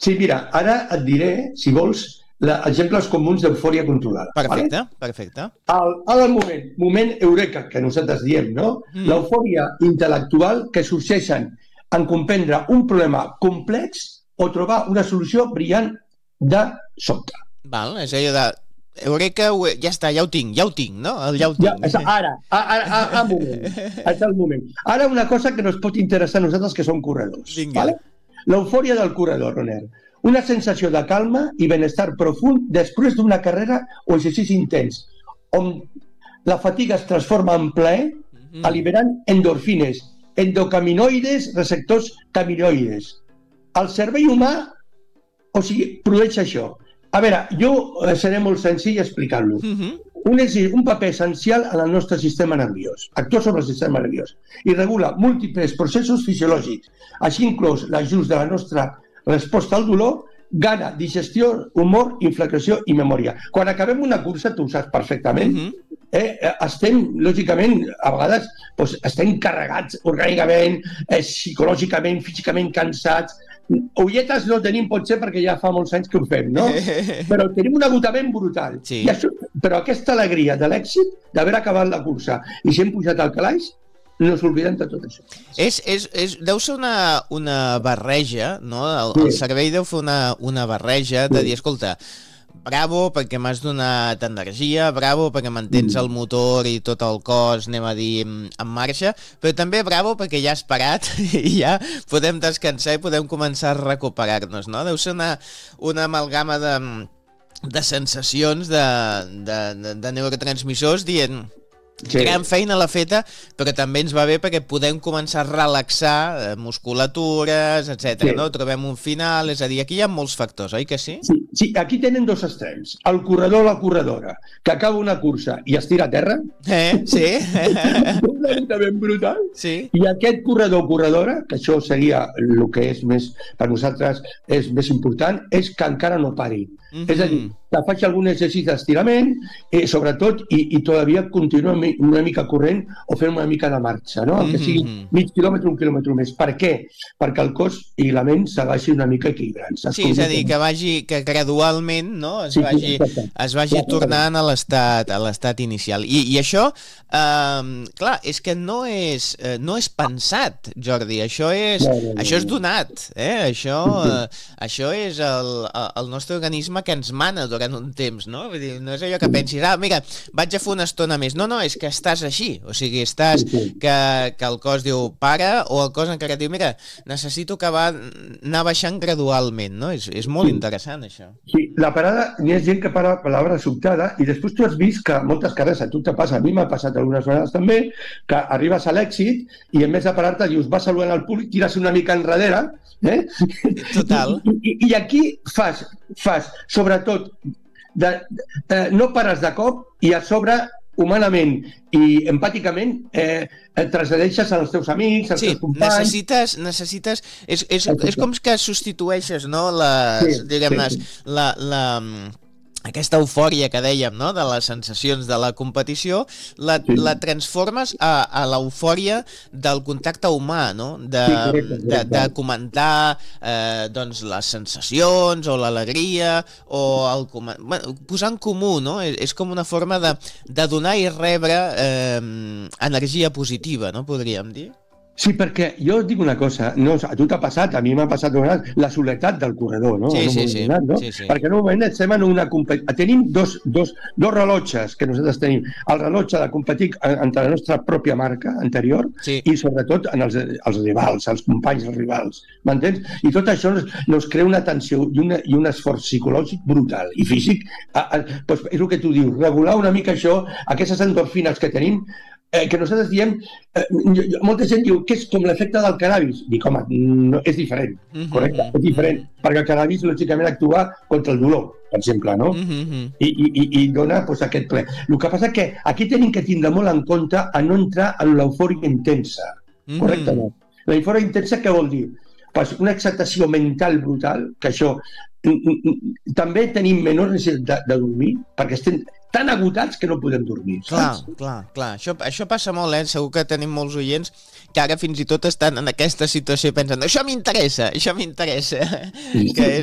Sí, mira, ara et diré, si vols, exemples comuns d'eufòria controlada. Perfecte, perfecte. Al moment eureka, que nosaltres diem, no? L'eufòria intel·lectual que sorgeixen en comprendre un problema complex o trobar una solució brillant de sobte. Val, és allò de... Eureka, ja està, ja ho tinc, no? Ja ho tinc. Ara, moment. És el moment. Ara una cosa que nos pot interessar a nosaltres que som corredors. Vale? L'eufòria del corredor, Roner. Una sensació de calma i benestar profund després d'una carrera o exercici intens, on la fatiga es transforma en plaer, alliberant endorfines, endocaminoides, receptors camiloides. El cervell humà, produeix això. A veure, jo seré molt senzill explicant-lo. Un paper essencial en el nostre sistema nerviós. Actua sobre el sistema nerviós i regula múltiples processos fisiològics, així inclòs l'ajust de la nostra resposta al dolor, gana, digestió, humor, inflamació i memòria. Quan acabem una cursa, tu ho saps perfectament, estem, lògicament, a vegades estem carregats orgànicament, psicològicament, físicament cansats. Ulletes no tenim, potser, perquè ja fa molts anys que ho fem, no? Però tenim un agotament brutal. Però aquesta alegria de l'èxit, d'haver acabat la cursa i si hem pujat al calaix, no s'obliden de tot això. Deu ser una barreja, no? El cervell deu fer una barreja de dir, escolta, bravo perquè m'has donat energia, bravo perquè mantens el motor i tot el cos, anem a dir, en marxa, però també bravo perquè ja has parat i ja podem descansar i podem començar a recuperar-nos, no? Deu ser una amalgama de sensacions, de neurotransmissors dient... Gran feina la feta, però també ens va bé perquè podem començar a relaxar musculatures, etc. No? Trobem un final, és a dir, aquí hi ha molts factors, oi que sí? Sí, aquí tenen dos extrems. El corredor o la corredora, que acaba una cursa i es tira a terra. Sí. Un agotament brutal. I aquest corredor o corredora, que això seria el que és més, per nosaltres és més important, és que encara no pari. És a dir, que faig algun exercici d'estirament, sobretot, i todavía continua una mica corrent o fent una mica de marxa, no? Que sigui mig quilòmetre, un quilòmetre més. Per què? Perquè el cos i la ment se vagi una mica equilibrant. Sí, és a dir, que gradualment es vagi tornant a l'estat inicial. I això, clar, és que no és pensat, Jordi, això és donat. Això és el nostre organisme que ens mana durant un temps, no? Vull dir, no és allò que pensis, mira, vaig a fer una estona més. No, és que estàs així. O sigui, estàs que el cos diu para, o el cos encara diu, mira, necessito anar baixant gradualment, no? És molt interessant, això. Sí, la parada, n'hi ha gent que para per l'hora sobtada, i després tu has vist que moltes carreres, a tu te passa, a mi m'ha passat algunes vegades també, que arribes a l'èxit i en vez de parar-te dius, vas saludant al públic, tires una mica enrere, Total. I aquí fas, sobretot, no pares de cop i a sobre, humanament i empàticament, et traslladeixes als teus amics, als teus companys... Necessites... És com que substitueixes, no? Aquesta eufòria que dèiem, no? De les sensacions de la competició, la transformes a l'eufòria del contacte humà, no? De comentar les sensacions o l'alegria o posar en comú, no? És com una forma de donar i rebre energia positiva, no? Podríem dir. Sí, perquè jo et dic una cosa, a tu t'ha passat, a mi m'ha passat la soledat del corredor, no? Sí. Perquè en un moment estem en una competició. Tenim dos rellotges que nosaltres tenim. El rellotge de competir entre la nostra pròpia marca anterior i sobretot en els rivals, els companys dels rivals. M'entens? I tot això nos crea una tensió i un esforç psicològic brutal i físic. És el que tu dius, regular una mica això, aquestes endorfines que tenim, que nosaltres diem, molta gent diu que és com l'efecte del cannabis. Dic, home, és diferent, correcte? És diferent, perquè el cannabis lògicament actua contra el dolor, per exemple, no? I dona aquest ple. El que passa que aquí tenim que tindre molt en compte a no entrar en l'eufòria intensa, correcte? L'eufòria intensa què vol dir? Una excitació mental brutal, que això també tenim menor necessitat de dormir, perquè estem tan agotats que no podem dormir. Clar. Això passa molt, Segur que tenim molts oients que ara fins i tot estan en aquesta situació i pensen, això m'interessa, que